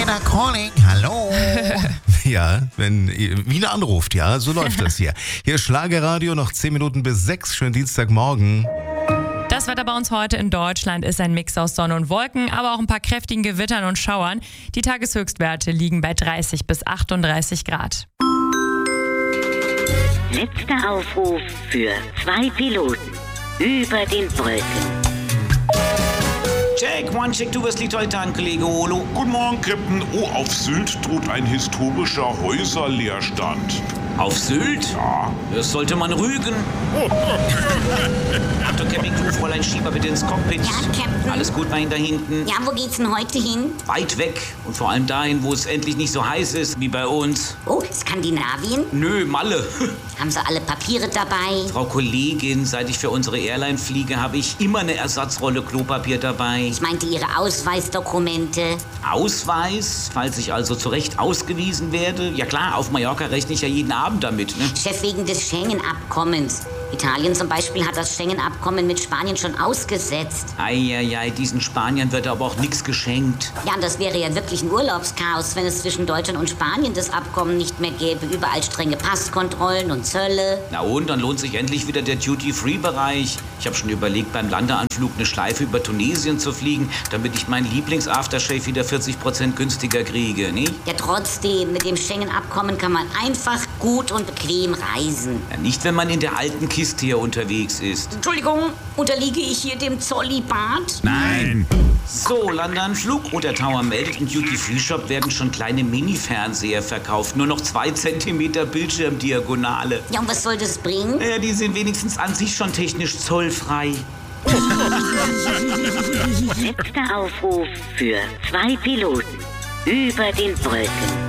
Canada Calling, hallo. Ja, wenn Wiener anruft, ja, so läuft das hier. Hier ist Schlagerradio, noch 10 Minuten bis 6, schönen Dienstagmorgen. Das Wetter bei uns heute in Deutschland ist ein Mix aus Sonne und Wolken, aber auch ein paar kräftigen Gewittern und Schauern. Die Tageshöchstwerte liegen bei 30 bis 38 Grad. Letzter Aufruf für 2 Piloten über den Wolken. Check, one, check, du wirst liegt heute an, Kollege Olo. Guten Morgen, Captain. Oh, auf Sylt droht ein historischer Häuserleerstand. Auf Sylt? Ja. Das sollte man rügen. Achtung, Captain, du, Fräulein Schieber, bitte ins Cockpit. Ja, Captain. Alles gut bei Ihnen da hinten? Ja, wo geht's denn heute hin? Weit weg. Und vor allem dahin, wo es endlich nicht so heiß ist wie bei uns. Oh, Skandinavien? Nö, Malle. Haben Sie alle Papiere dabei? Frau Kollegin, seit ich für unsere Airline fliege, habe ich immer eine Ersatzrolle Klopapier dabei. Ich meinte Ihre Ausweisdokumente. Ausweis, falls ich also zu Recht ausgewiesen werde? Ja klar, auf Mallorca rechne ich ja jeden Abend damit, ne? Chef, wegen des Schengen-Abkommens. Italien zum Beispiel hat das Schengen-Abkommen mit Spanien schon ausgesetzt. Eieiei, diesen Spaniern wird aber auch nichts geschenkt. Ja, und das wäre ja wirklich ein Urlaubschaos, wenn es zwischen Deutschland und Spanien das Abkommen nicht mehr gäbe. Überall strenge Passkontrollen und Zölle. Na und, dann lohnt sich endlich wieder der Duty-Free-Bereich. Ich habe schon überlegt, beim Landeanflug eine Schleife über Tunesien zu fliegen, damit ich meinen Lieblings-Aftershave wieder 40% günstiger kriege, nicht? Ja, trotzdem, mit dem Schengen-Abkommen kann man einfach gut und bequem reisen. Ja, nicht, wenn man in der alten Kiste hier unterwegs ist. Entschuldigung, unterliege ich hier dem Zollibat? Nein. So, Landeanflug. Und der Tower meldet, im Duty-Free-Shop werden schon kleine Mini-Fernseher verkauft. Nur noch 2 Zentimeter Bildschirmdiagonale. Ja, und was soll das bringen? Ja, die sind wenigstens an sich schon technisch zollfrei. Letzter Aufruf für 2 Piloten über den Wolken.